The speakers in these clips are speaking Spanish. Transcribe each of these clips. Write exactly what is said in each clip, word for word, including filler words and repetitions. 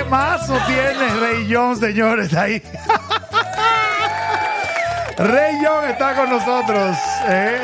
temazo tiene Rey John, señores, ahí. Rey John está con nosotros. ¿Eh?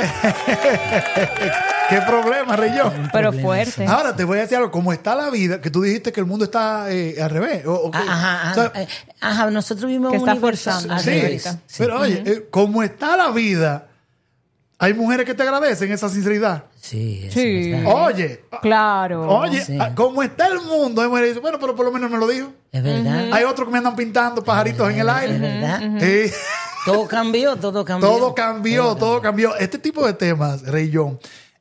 ¿Qué problema, Rey John? Pero fuerte. Ahora te voy a decir algo. ¿Cómo está la vida? Que tú dijiste que el mundo está eh, al revés. O, o que, ajá, o sea, ajá, ajá, nosotros vivimos que un está universo forzando. sí, revés. sí, pero oye, Uh-huh. eh, ¿cómo está la vida? Hay mujeres que te agradecen esa sinceridad. Sí, eso Sí. es verdad. Oye, Claro. oye, Sí. ¿cómo está el mundo? Hay mujeres que dicen, bueno, pero por lo menos me lo dijo. Es verdad. Hay otros que me andan pintando pajaritos en el aire. Es verdad. Sí. Todo cambió, todo cambió. Todo cambió, todo cambió. Este tipo de temas, Rey John,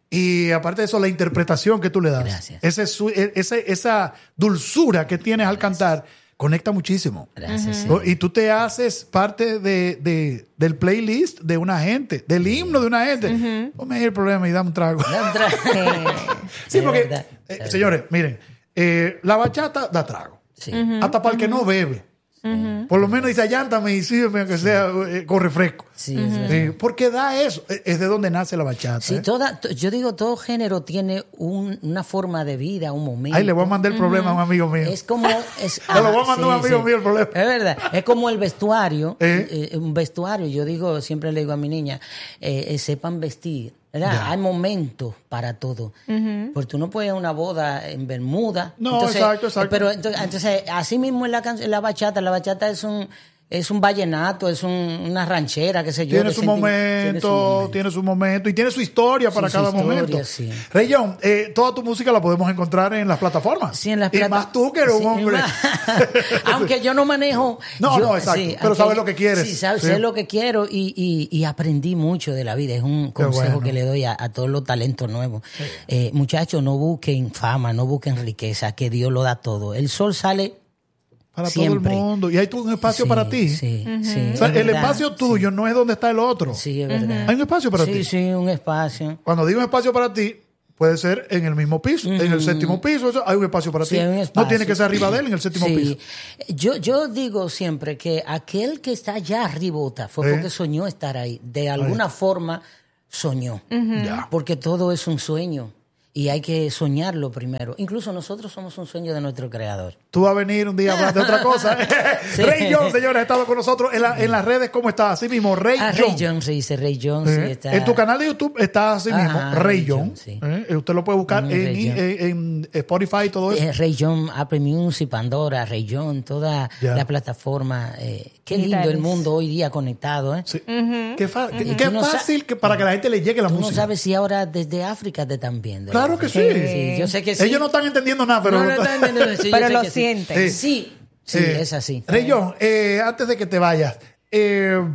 y aparte de eso, la interpretación que tú le das, Gracias. ese, su- ese, esa dulzura que tienes al cantar, conecta muchísimo. Gracias. sí. Y tú te haces parte de, de- del playlist de una gente, del himno de una gente. Ponme ahí el problema y dame un trago. Da un tra- Sí, Es porque, verdad, eh, es señores, miren, eh, la bachata da trago. Sí. Hasta para el que no bebe. Por lo menos dice, allántame y sígueme, aunque sea eh, con refresco. Sí, es verdad. Sí, porque da eso. Es es de donde nace la bachata. Sí, ¿eh? toda, to- yo digo, todo género tiene un- una forma de vida, un momento. Ahí le voy a mandar el problema a un amigo mío. Es como... Es, Se lo voy a ah, mandar a un sí, amigo sí. mío el problema. Es verdad. Es como el vestuario. ¿Eh? eh, un vestuario. Yo digo, siempre le digo a mi niña, eh, eh, sepan vestir. ¿Verdad? Ya. Hay momentos para todo. Porque tú no puedes ir a una boda en Bermuda. No, Entonces, exacto, exacto. Pero entonces, entonces así mismo en la, can- en la bachata. La bachata es un... Es un vallenato, es un- una ranchera, qué sé yo. Tiene de su, senti- momento, tiene su momento. tiene su momento y tiene su historia para Sí, su cada historia, momento. sí. Rey John, eh, toda tu música la podemos encontrar en las plataformas. Sí, en las y plata- más tú que eres Sí, un hombre. más- Aunque yo no manejo. No, yo- no, exacto. sí, Pero aunque sabes yo- lo que quieres. Sí, sabes, Sí. sé lo que quiero y, y, y aprendí mucho de la vida. Es un consejo bueno. que le doy a, a todos los talentos nuevos. Eh, muchachos, no busquen fama, no busquen riqueza, que Dios lo da todo. El sol sale Para siempre. todo el mundo. Y hay tú un espacio Sí, para ti. Sí, sí. O sea, es el verdad. espacio tuyo no es donde está el otro. Sí, es verdad. Hay un espacio para sí, ti. Sí, un espacio. Cuando digo un espacio para ti, puede ser en el mismo piso, en el séptimo piso, eso, hay un espacio para Sí, ti. hay un No espacio. tiene que ser arriba de él, en el séptimo Sí. piso. Yo, yo digo siempre que aquel que está allá arribota fue Sí. porque soñó estar ahí. De alguna forma soñó. Ya. Porque todo es un sueño. Y hay que soñarlo primero. Incluso nosotros somos un sueño de nuestro creador. Tú vas a venir un día a hablar de otra cosa. Sí. Rey John, señores, ha estado con nosotros en, la- en las redes. ¿Cómo está? Así mismo, Rey Ah, John. Rey John se dice Rey John. Sí, Eh, está. En tu canal de YouTube está así mismo, Ajá, Rey Rey John. John, sí. Eh, Usted lo puede buscar Mm, en, Rey John. en- en Spotify y todo eso. Eh, Rey John, Apple Music, Pandora, Rey John, toda Ya. la plataforma. Eh, qué lindo Digitales. el mundo hoy día conectado, ¿eh? Sí. Qué, fa- qué- Y qué tú no sa- fácil que para que la gente le llegue la Tú no música. sabes si ahora desde África te están viendo. Claro que sí. Sí, yo sé que sí. Ellos no están entendiendo nada, pero... No, no, no, no, no, no, sí, yo Pero sé lo que sí. sienten. Sí, sí, Eh, es así. Rey John, eh, antes de que te vayas, eh,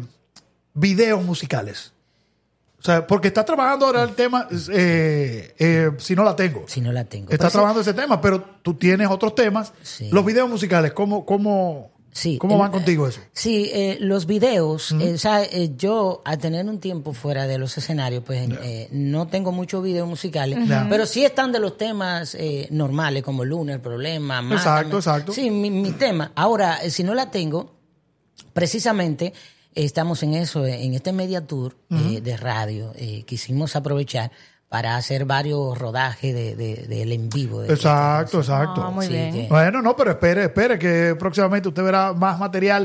videos musicales. O sea, porque estás trabajando ahora el tema, eh, eh, si no la tengo. Si no la tengo. Estás Pues, trabajando ese tema, pero tú tienes otros temas. Sí. Los videos musicales, ¿cómo, cómo, Sí, cómo el- van contigo eso? Sí, eh, los videos, eh, o sea, eh, yo al tener un tiempo fuera de los escenarios, pues eh, no tengo muchos videos musicales, Ya. pero sí están de los temas eh, normales, como Luna, El Problema, Mátame. Exacto, exacto. Sí, mi, mi tema. Ahora, eh, si no la tengo, precisamente eh, estamos en eso, eh, en este media tour eh, de radio, eh, quisimos aprovechar para hacer varios rodajes de, de, del en vivo. De Exacto, exacto. Ah, muy Sí, bien. que- Bueno, no, pero espere, espere, que próximamente usted verá más material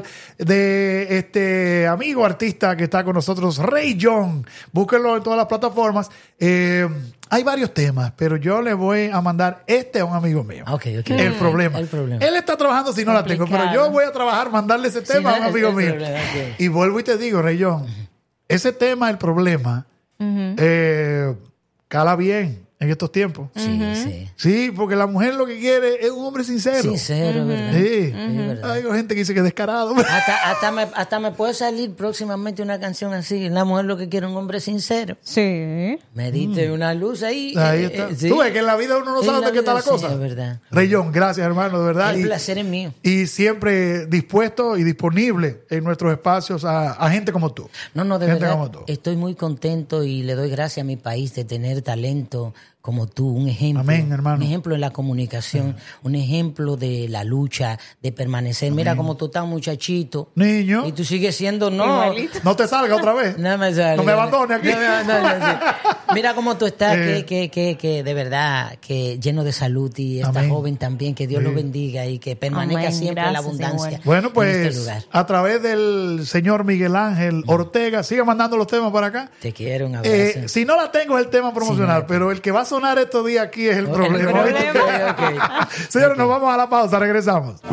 de este amigo artista que está con nosotros, Rey John. Búsquenlo en todas las plataformas. Eh, hay varios temas, pero yo le voy a mandar este a un amigo mío. Ok, ok. El problema. El problema. Él está trabajando si no la tengo, pero Complicado. yo voy a trabajar, mandarle ese tema Sí, a un no, amigo el mío. problema, ok. Y vuelvo y te digo, Rey John, ese tema, el problema, eh, cala bien en estos tiempos. Sí, sí. Sí, porque la mujer lo que quiere es un hombre sincero. Sincero, ¿verdad? Sí. Es verdad. Hay gente que dice que es descarado. Hasta, hasta, me, hasta me puede salir próximamente una canción así. La mujer lo que quiere es un hombre sincero. Sí. Me diste una luz ahí. Ahí eh, está. eh, sí. Tú ves que en la vida uno no En sabe la de qué está vida, la cosa. sí, es verdad. Rey John, gracias, hermano, de verdad. El Y- placer es mío. Y siempre dispuesto y disponible en nuestros espacios a, a gente como tú. No, no, de Gente verdad. como tú. Estoy muy contento y le doy gracias a mi país de tener talento como tú, un ejemplo. Amén, hermano. Un ejemplo en la comunicación, Amén. Un ejemplo de la lucha, de permanecer. Amén. Mira cómo tú estás muchachito. Niño. Y tú sigues siendo, no. Igualito. No te salga otra vez. No me salga. No me abandones aquí. No me abandones, sí. Mira cómo tú estás, eh. que, que, que, que de verdad, que lleno de salud y esta Amén. Joven también, que Dios sí. lo bendiga y que permanezca Amén. Siempre en la abundancia. Bueno, pues en este lugar. A través del señor Miguel Ángel Ortega, siga mandando los temas para acá. Te quiero, un abrazo. Eh, si no la tengo es el tema promocional, sí, pero el que va a sonar estos días aquí es el problema. El problema. Okay, okay. Señores, okay. Nos vamos a la pausa, regresamos.